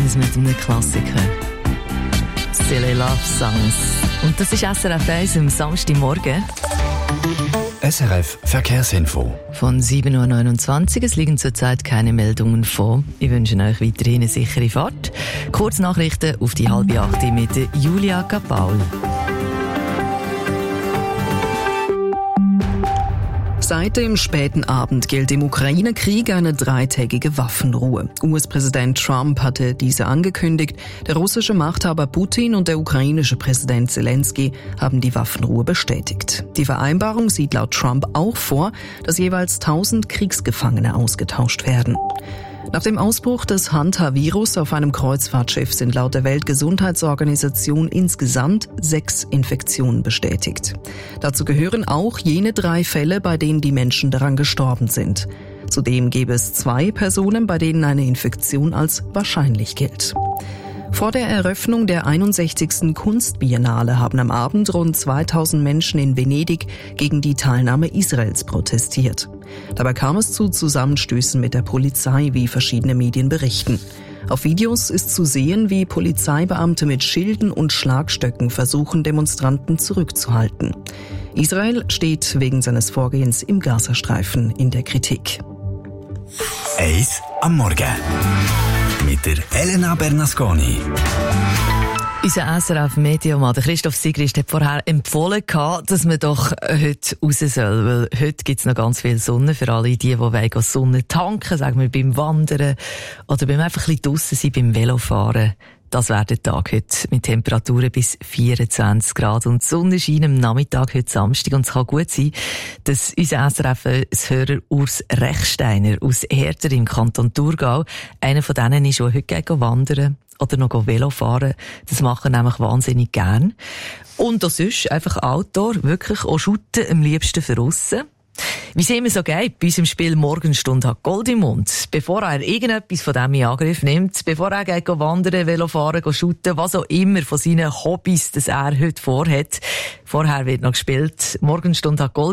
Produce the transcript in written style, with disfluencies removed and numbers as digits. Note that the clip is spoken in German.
es mit einem Klassiker. Silly Love Songs. Und das ist SRF 1 am Samstagmorgen. SRF Verkehrsinfo. Von 7.29 Uhr. Es liegen zurzeit keine Meldungen vor. Ich wünsche euch weiterhin eine sichere Fahrt. Kurznachrichten auf die 7:30 mit Julia Kapaul. Seit dem späten Abend gilt im Ukraine-Krieg eine 3-tägige Waffenruhe. US-Präsident Trump hatte diese angekündigt. Der russische Machthaber Putin und der ukrainische Präsident Zelensky haben die Waffenruhe bestätigt. Die Vereinbarung sieht laut Trump auch vor, dass jeweils 1000 Kriegsgefangene ausgetauscht werden. Nach dem Ausbruch des Hanta-Virus auf einem Kreuzfahrtschiff sind laut der Weltgesundheitsorganisation insgesamt 6 Infektionen bestätigt. Dazu gehören auch jene 3 Fälle, bei denen die Menschen daran gestorben sind. Zudem gäbe es 2 Personen, bei denen eine Infektion als wahrscheinlich gilt. Vor der Eröffnung der 61. Kunstbiennale haben am Abend rund 2000 Menschen in Venedig gegen die Teilnahme Israels protestiert. Dabei kam es zu Zusammenstößen mit der Polizei, wie verschiedene Medien berichten. Auf Videos ist zu sehen, wie Polizeibeamte mit Schilden und Schlagstöcken versuchen, Demonstranten zurückzuhalten. Israel steht wegen seines Vorgehens im Gazastreifen in der Kritik. 1 am Morgen. Mit der Elena Bernasconi. Unser SRF-Mediamann, Christoph Sigrist, hat vorher empfohlen, dass man doch heute raus soll, weil heute gibt es noch ganz viel Sonne für alle die wollen Sonne tanken, sagen wir beim Wandern oder beim einfach ein bisschen draussen sein, beim Velofahren. Das wäre der Tag heute mit Temperaturen bis 24 Grad und die Sonne scheint am Nachmittag heute Samstag und es kann gut sein, dass unser SRF-Hörer Urs Rechsteiner aus Herter im Kanton Thurgau, einer von denen ist, der heute wandern oder noch Velo fahren. Das machen nämlich wahnsinnig gern. Und auch sonst einfach Outdoor, wirklich auch shooten, am liebsten für aussen. Wie es immer so geht, bei unserem Spiel Morgenstunde hat Gold im Mund. Bevor er irgendetwas von dem in Angriff nimmt, bevor er geht wandern, Velofahren, shooten, was auch immer von seinen Hobbys, das er heute vorhat. Vorher wird noch gespielt. Morgenstunde hat Gold.